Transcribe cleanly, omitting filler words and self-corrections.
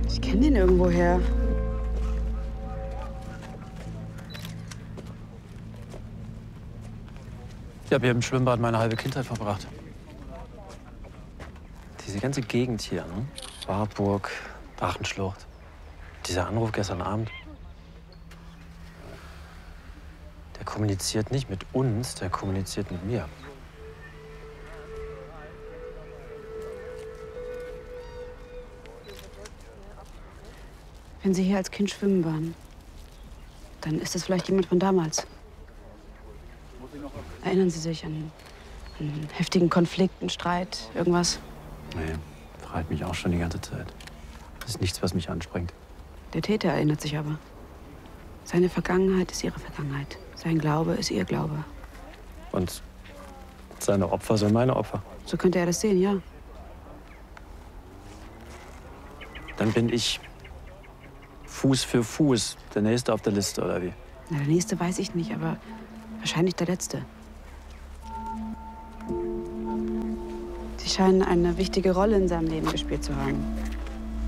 Ich kenne den irgendwoher. Ich habe hier im Schwimmbad meine halbe Kindheit verbracht. Diese ganze Gegend hier, ne? Warburg, Drachenschlucht. Dieser Anruf gestern Abend. Der kommuniziert nicht mit uns, der kommuniziert mit mir. Wenn Sie hier als Kind schwimmen waren, dann ist das vielleicht jemand von damals. Erinnern Sie sich an einen heftigen Konflikt, einen Streit, irgendwas? Nee, fragt mich auch schon die ganze Zeit. Das ist nichts, was mich anspringt. Der Täter erinnert sich aber. Seine Vergangenheit ist Ihre Vergangenheit. Sein Glaube ist Ihr Glaube. Und seine Opfer sind meine Opfer. So könnte er das sehen, ja. Dann bin ich Fuß für Fuß der Nächste auf der Liste, oder wie? Na, der nächste weiß ich nicht, aber wahrscheinlich der letzte. Sie scheinen eine wichtige Rolle in seinem Leben gespielt zu haben.